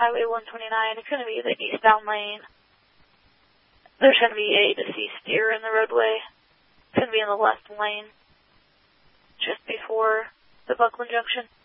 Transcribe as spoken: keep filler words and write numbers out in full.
Highway one twenty-nine. It's going to be the eastbound lane. There's going to be a deceased deer in the roadway. It's going to be in the left lane, just before the Buckland Junction.